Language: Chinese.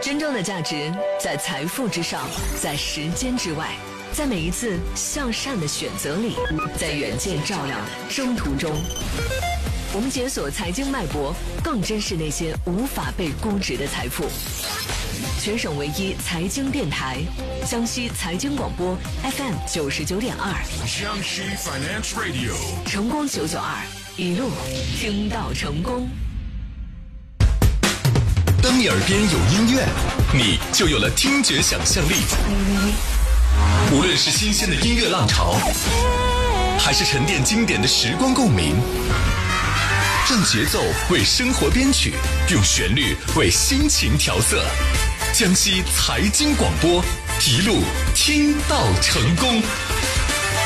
真正的价值在财富之上，在时间之外，在每一次向善的选择里，在远见照亮的征途中。我们解锁财经脉搏，更珍视那些无法被估值的财富。全省唯一财经电台，江西财经广播 FM 99.2， 江西 Finance Radio， 成功992，一路听到成功。 当你耳边有音乐，你就有了听觉想象力。无论是新鲜的音乐浪潮，还是沉淀经典的时光共鸣，用节奏为生活编曲，用旋律为心情调色。江西财经广播，一路听到成功。